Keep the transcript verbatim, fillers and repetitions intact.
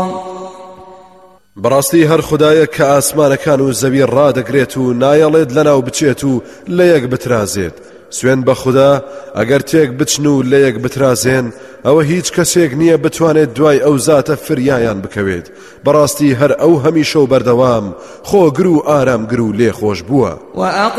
بەڕاستی هەر خودایە کە ئاسمانەکان و زەوی ڕادەگرێت و نایەڵێت لەناو بچێت و لە یەک بترازێت. سوێن بە خوددا ئەگەر تێک بچن و لە یەک بترازێن ئەوە هیچ کەسێک نییە بتوانێت دوای ئەو زاتە فریایان بکەوێت. بەڕاستی هەر ئەو هەمیشە و بەردەوام خۆگر و ئارامگر و لێخۆش بووە.